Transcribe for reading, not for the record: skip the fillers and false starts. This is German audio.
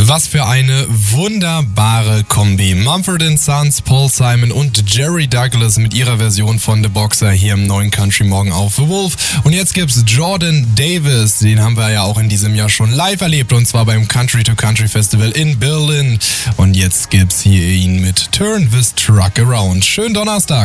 Was für eine wunderbare Kombi. Mumford & Sons, Paul Simon und Jerry Douglas mit ihrer Version von The Boxer hier im neuen Country Morgen auf The Wolf. Und jetzt gibt's Jordan Davis, den haben wir ja auch in diesem Jahr schon live erlebt, und zwar beim Country to Country Festival in Berlin. Und jetzt gibt's hier ihn mit Turn This Truck Around. Schönen Donnerstag.